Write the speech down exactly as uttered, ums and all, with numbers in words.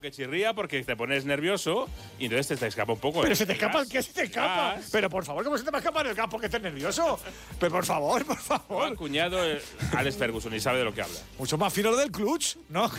Que chirría porque te pones nervioso y entonces te, te escapa un poco. Pero ¿eh? se te escapa el que se te escapa. Gas. Pero por favor, ¿cómo se te va a escapar el gas porque estés nervioso? Pero por favor, por El favor. cuñado eh, Alex Ferguson y sabe de lo que habla. Mucho más fino lo del clutch, ¿no?